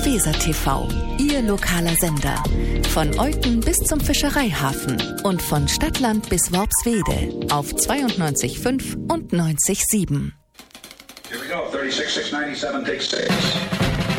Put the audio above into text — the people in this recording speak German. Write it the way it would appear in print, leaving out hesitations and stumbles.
Weser TV, Ihr lokaler Sender. Von Olten bis zum Fischereihafen und von Stadtland bis Worpswede auf 92,5 und 90,7. Here we go, 36, 697, take 6.